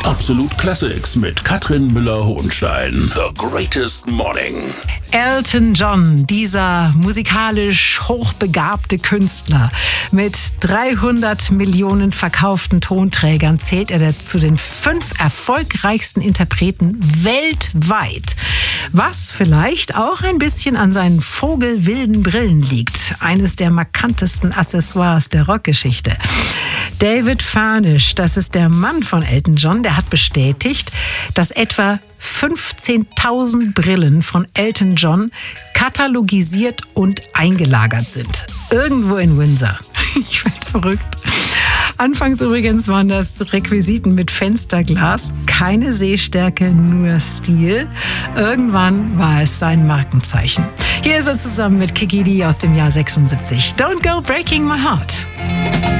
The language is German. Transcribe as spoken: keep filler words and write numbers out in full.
Absolut Classics mit Katrin Müller-Hohenstein. The Greatest Morning. Elton John, dieser musikalisch hochbegabte Künstler. Mit dreihundert Millionen verkauften Tonträgern zählt er zu den fünf erfolgreichsten Interpreten weltweit. Was vielleicht auch ein bisschen an seinen vogelwilden Brillen liegt. Eines der markantesten Accessoires der Rockgeschichte. David Furnish, das ist der Mann von Elton John, der hat bestätigt, dass etwa fünfzehntausend Brillen von Elton John katalogisiert und eingelagert sind. Irgendwo in Windsor. Ich werde verrückt. Anfangs übrigens waren das Requisiten mit Fensterglas, keine Sehstärke, nur Stil. Irgendwann war es sein Markenzeichen. Hier ist er zusammen mit Kiki Dee aus dem Jahr sechsundsiebzig. Don't go breaking my heart.